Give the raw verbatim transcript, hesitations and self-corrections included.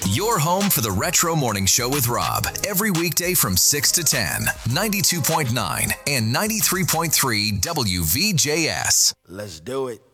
Your home for the Retro Morning Show with Rob. Every weekday from six to ten. ninety-two point nine and ninety-three point three W V J S. Let's do it.